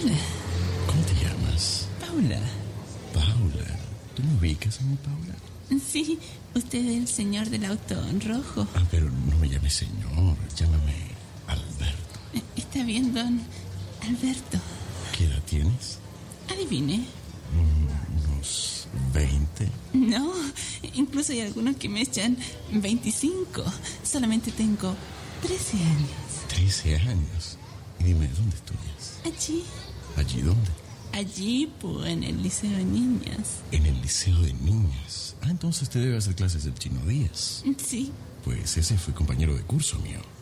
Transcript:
Hola. ¿Cómo te llamas? Paula. Paula. ¿Tú me ubicas a mi Paula? Sí, usted es el señor del auto rojo. Pero no me llames señor, llámame Alberto. Está bien, don Alberto. ¿Qué edad tienes? Adivine. Unos 20. No, incluso hay algunos que me echan 25. Solamente tengo 13 años. 13 años. Y dime, ¿dónde estudias? Allí. ¿Allí dónde? Allí, pues, en el Liceo de Niñas. En el Liceo de Niñas. Entonces te debe hacer clases del Chino Díaz. Sí. Pues ese fue compañero de curso mío.